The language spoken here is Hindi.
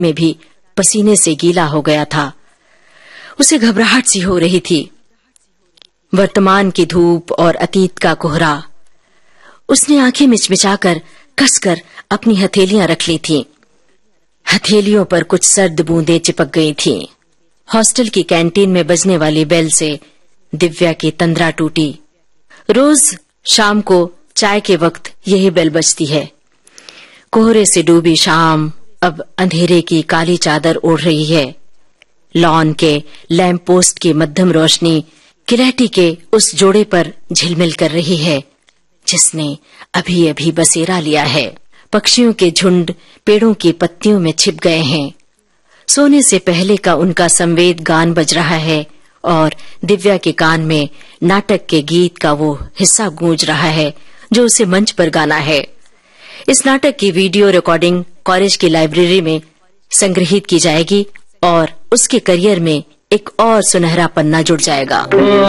में भी पसीने से गीला हो गया था। उसे घबराहट सी हो रही थी। वर्तमान की धूप और अतीत का कोहरा। उसने आंखें मिचमिचाकर कसकर अपनी हथेलियां रख ली थीं। हथेलियों पर कुछ सर्द बूंदें चिपक गई थीं। हॉस्टल की कैंटीन में बजने वाली बेल से दिव्या की तंद्रा टूटी। रोज शाम को चाय के वक्त यही बेल बजती है। कोहरे से डूबी शाम अब अंधेरे की काली चादर ओढ़ रही है। लॉन के लैंप पोस्ट की मध्यम रोशनी किलैटी के उस जोड़े पर झिलमिल कर रही है जिसने अभी अभी बसेरा लिया है। पक्षियों के झुंड पेड़ों की पत्तियों में छिप गए हैं। सोने से पहले का उनका संवेद गान बज रहा है और दिव्या के कान में नाटक के गीत का वो हिस्सा गूंज रहा है जो उसे मंच पर गाना है। इस नाटक की वीडियो रिकॉर्डिंग कॉलेज की लाइब्रेरी में संग्रहित की जाएगी और उसके करियर में एक और सुनहरा पन्ना जुड़ जाएगा।